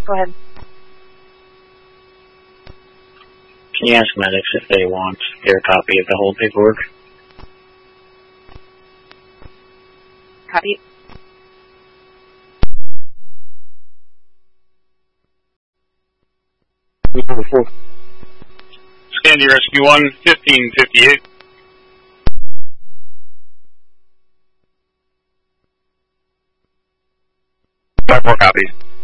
Go ahead. Can you ask medics if they want their copy of the whole paperwork? Copy. Sandy Rescue 1, 1558. 5-4 copies.